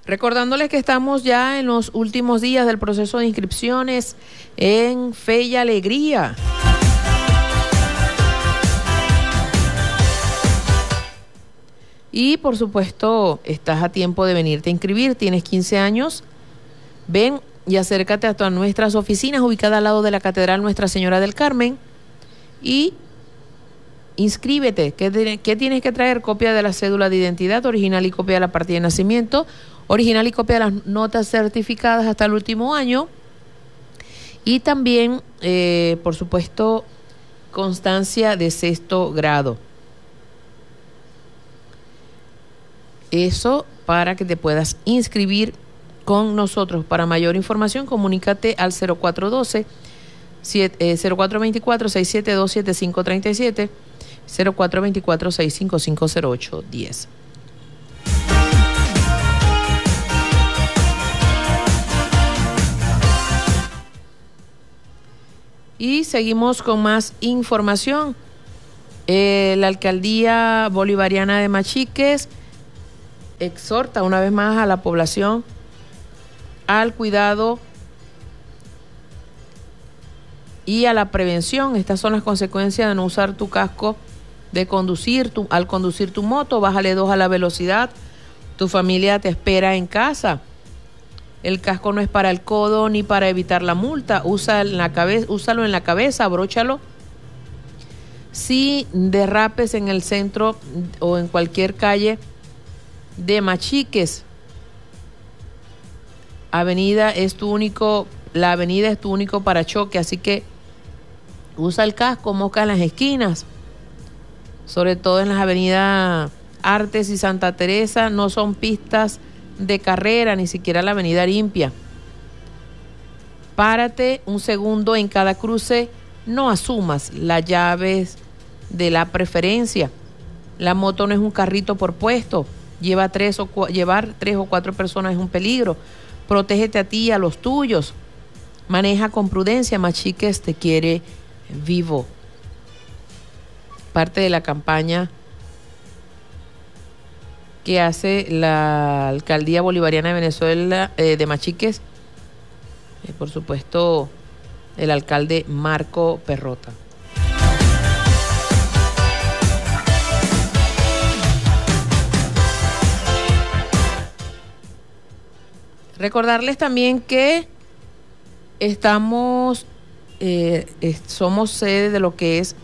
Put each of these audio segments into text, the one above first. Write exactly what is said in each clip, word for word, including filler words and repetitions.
Recordándoles que estamos ya en los últimos días del proceso de inscripciones en Fe y Alegría. Y por supuesto, estás a tiempo de venirte a inscribir. Tienes quince años. Ven y acércate a todas nuestras oficinas ubicadas al lado de la Catedral Nuestra Señora del Carmen y inscríbete. ¿Qué, qué tienes que traer? Copia de la cédula de identidad original y copia de la partida de nacimiento, original y copia de las notas certificadas hasta el último año y también, eh, por supuesto, constancia de sexto grado. Eso para que te puedas inscribir con nosotros. Para mayor información, comunícate al cero cuatro uno dos, cero cuatro dos cuatro, seis siete dos, siete cinco tres siete, cero cuatro dos cuatro, seis cinco cinco, cero ocho uno cero. Y seguimos con más información. Eh, la Alcaldía Bolivariana de Machiques exhorta una vez más a la población al cuidado y a la prevención. Estas son las consecuencias de no usar tu casco de conducir. Tu, al conducir tu moto, bájale dos a la velocidad. Tu familia te espera en casa. El casco no es para el codo ni para evitar la multa. Usa en la cabeza, úsalo en la cabeza, abróchalo. Si derrapes en el centro o en cualquier calle de Machiques, avenida es tu único, la avenida es tu único parachoque, así que usa el casco, mosca en las esquinas, sobre todo en las avenidas Artes y Santa Teresa, no son pistas de carrera, ni siquiera la avenida Limpia. Párate un segundo en cada cruce, no asumas las llaves de la preferencia. La moto no es un carrito por puesto. Lleva tres o cu- llevar tres o cuatro personas es un peligro. Protégete a ti y a los tuyos. Maneja con prudencia. Machiques te quiere vivo. Parte de la campaña que hace la Alcaldía Bolivariana de Venezuela, eh, de Machiques, eh, por supuesto, el alcalde Marco Perrota. Recordarles también que estamos, eh, es, somos sede de lo que es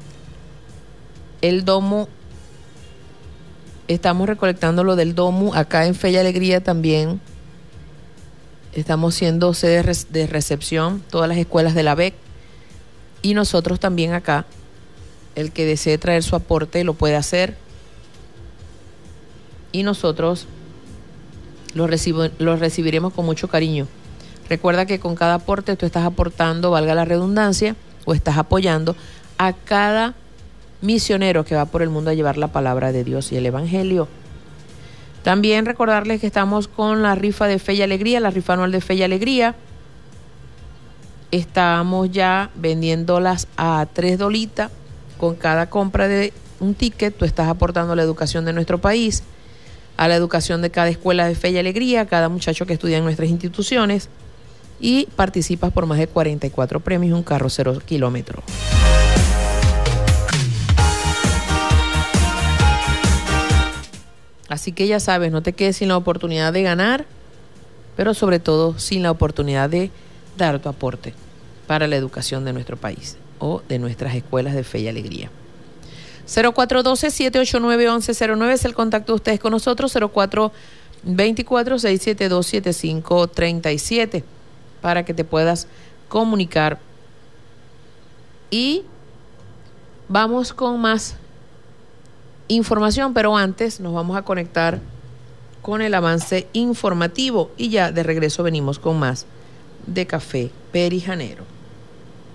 el Domo. Estamos recolectando lo del Domo acá en Fe y Alegría también. Estamos siendo sede de recepción, todas las escuelas de la B E C. Y nosotros también acá, el que desee traer su aporte lo puede hacer. Y nosotros Los, recibo, los recibiremos con mucho cariño. Recuerda que con cada aporte tú estás aportando, valga la redundancia, o estás apoyando a cada misionero que va por el mundo a llevar la palabra de Dios y el Evangelio. También recordarles que estamos con la rifa de Fe y Alegría, la rifa anual de Fe y Alegría. Estamos ya vendiéndolas a tres dolitas. Con cada compra de un ticket, tú estás aportando a la educación de nuestro país, a la educación de cada escuela de Fe y Alegría, a cada muchacho que estudia en nuestras instituciones, y participas por más de cuarenta y cuatro premios y un carro cero kilómetros. Así que ya sabes, no te quedes sin la oportunidad de ganar, pero sobre todo sin la oportunidad de dar tu aporte para la educación de nuestro país o de nuestras escuelas de Fe y Alegría. cero cuatro uno dos, siete ocho nueve, once cero nueve es el contacto de ustedes con nosotros. Cero cuatro dos cuatro, seis siete dos, siete cinco tres siete para que te puedas comunicar. Y vamos con más información, pero antes nos vamos a conectar con el avance informativo y ya de regreso venimos con más de Café Perijanero.